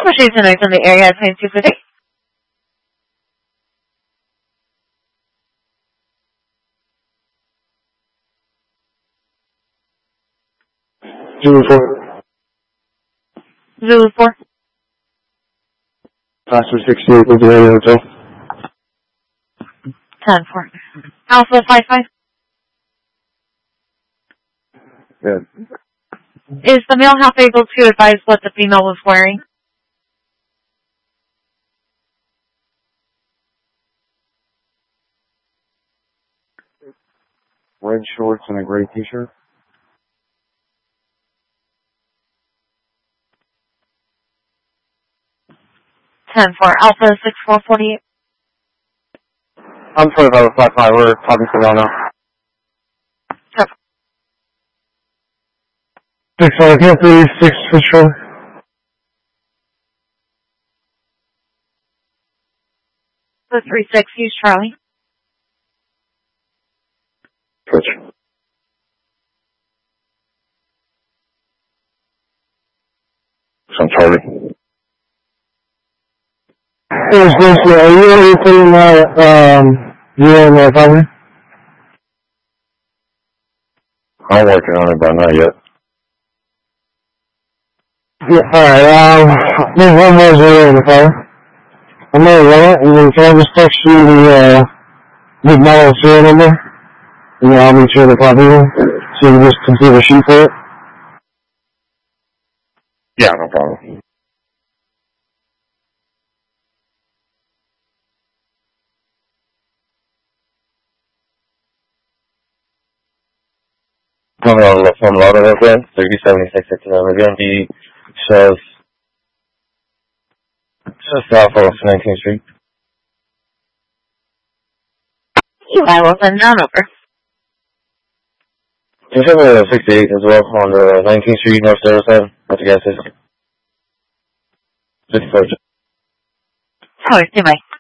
Machines and in the area at 2250. Zulu 4. Zulu 4. Pastor 68 with the area hotel. 10-4. Alpha 55. Good. Is the male half able to advise what the female was wearing? Red shorts and a gray t-shirt. Alpha 6448. I'm 2555. We're talking to Lana. 6536 for sure. The 36, use Charlie. Switch. Some Charlie. Hey, Stacy, are you already putting you in the cover? I'm working on it, but not yet. Yeah, alright, there's one more zero in the cover. I'm gonna run it, and then can I just text you the big model serial number? And then I'll make sure the copy so you can just complete a sheet for it? Yeah, no problem. Coming on the phone louder again, 307669 again, he shows just off of 19th Street. I will send down over. Just have a 68 as well on the 19th Street North Riverside at the gas station. 54. Sorry, bye.